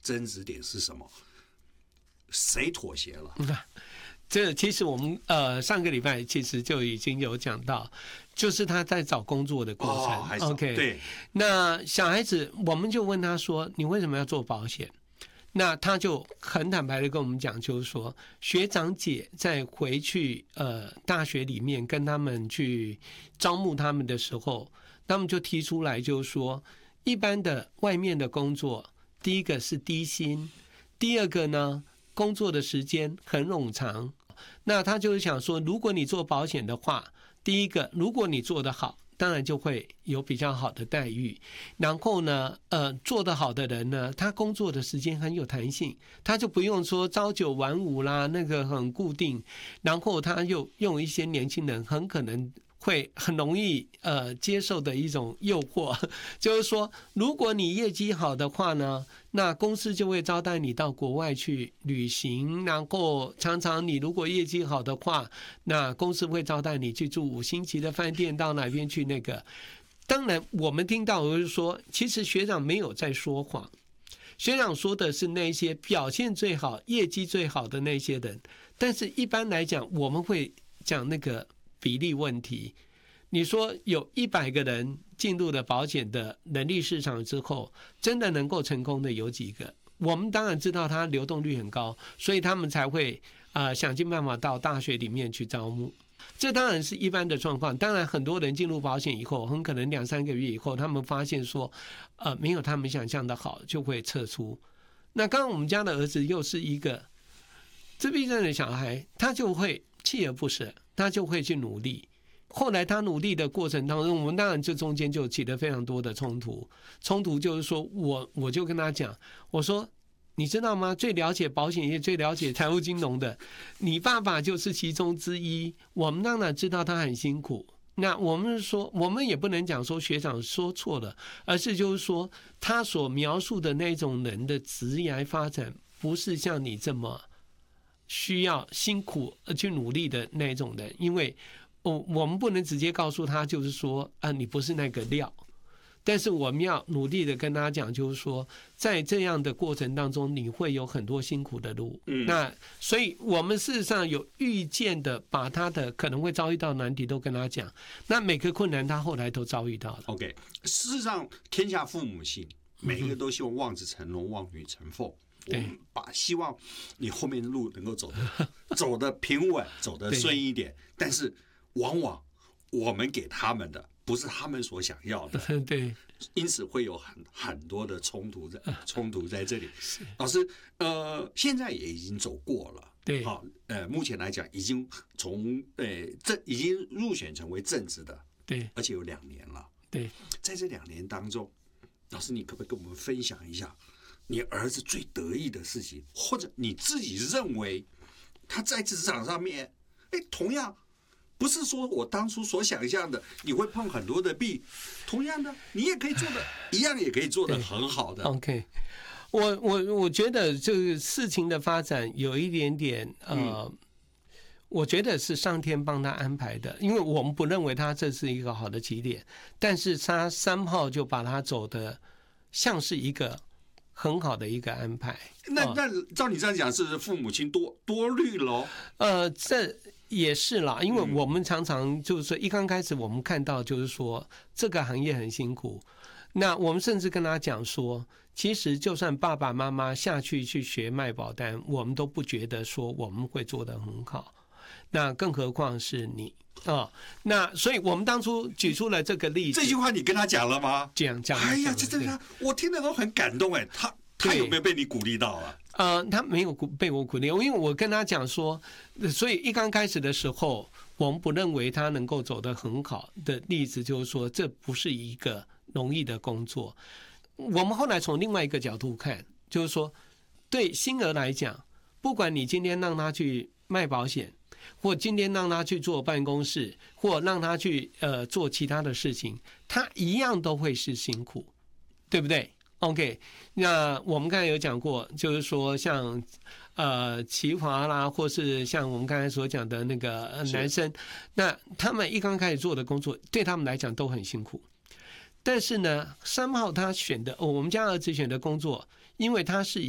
争执点是什么？谁妥协了？ 这其实我们上个礼拜其实就已经有讲到，就是他在找工作的过程。OK， 对。 那小孩子，我们就问他说：“你为什么要做保险？”那他就很坦白的跟我们讲，就是说学长姐在回去大学里面跟他们去招募他们的时候，他们就提出来，就是说一般的外面的工作，第一个是低薪，第二个呢工作的时间很冗长。那他就是想说，如果你做保险的话，第一个，如果你做得好，当然就会有比较好的待遇。然后呢，做得好的人呢，他工作的时间很有弹性，他就不用说朝九晚五啦，那个很固定。然后他又用一些年轻人很可能会很容易接受的一种诱惑，就是说，如果你业绩好的话呢，那公司就会招待你到国外去旅行，然后常常你如果业绩好的话，那公司会招待你去住5星级的饭店，到哪边去那个。当然，我们听到就是说，其实学长没有在说谎，学长说的是那些表现最好、业绩最好的那些人，但是一般来讲，我们会讲那个比例问题。你说有100个人进入了保险的人力市场之后，真的能够成功的有几个？我们当然知道它流动率很高，所以他们才会想尽办法到大学里面去招募。这当然是一般的状况。当然很多人进入保险以后，很可能2-3个月以后，他们发现说没有他们想象的好，就会撤出。那刚刚我们家的儿子又是一个自闭症的小孩，他就会锲而不舍，他就会去努力。后来他努力的过程当中，我们当然这中间就起了非常多的冲突。冲突就是说，我就跟他讲，我说你知道吗？最了解保险业、最了解财务金融的，你爸爸就是其中之一。我们当然知道他很辛苦。那我们说，我们也不能讲说学长说错了，而是就是说他所描述的那种人的职业发展，不是像你这么需要辛苦去努力的那种人，因为我们不能直接告诉他，就是说你不是那个料。但是我们要努力的跟他讲，就是说，在这样的过程当中，你会有很多辛苦的路。那所以我们事实上有预见的，把他的可能会遭遇到难题都跟他讲。那每个困难他后来都遭遇到了。 OK， 事实上，天下父母心，每一个都希望望子成龙、望女成凤。我们希望你后面的路能够走得平稳，走得顺一点。但是往往我们给他们的不是他们所想要的， 对， 因此会有很多的冲突在这里。老师，现在也已经走过了， 对， 好，目前来讲已经已经入选成为正职的， 对， 而且有2年了， 对， 在这2年当中，老师你可不可以跟我们分享一下你儿子最得意的事情，或者你自己认为他在职场上面，同样不是说我当初所想象的你会碰很多的壁，同样的你也可以做的一样，也可以做的很好的。 OK， 我觉得这个事情的发展有一点点我觉得是上天帮他安排的，因为我们不认为他这是一个好的起点，但是他3号就把他走的像是一个很好的一个安排。 那照你这样讲，是父母亲多虑喽？ 这也是啦，因为我们常常就是说，一刚开始我们看到就是说这个行业很辛苦，那我们甚至跟他讲说，其实就算爸爸妈妈下去学卖保单，我们都不觉得说我们会做得很好，那更何况是你那所以我们当初举出了这个例子。 这句话你跟他讲了吗？ 讲。 哎呀，这我听得都很感动哎，他有没有被你鼓励到啊？ 他没有被我鼓励，因为我跟他讲说，所以一刚开始的时候，我们不认为他能够走得很好的例子，就是说这不是一个容易的工作。我们后来从另外一个角度看，就是说，对新儿来讲，不管你今天让他去卖保险，或今天让他去做办公室，或让他去做其他的事情，他一样都会是辛苦，对不对？OK， 那我们刚才有讲过，就是说像奇华啦，或是像我们刚才所讲的那个男生，那他们一刚开始做的工作，对他们来讲都很辛苦。但是呢，3号他选的我们家儿子选的工作，因为他是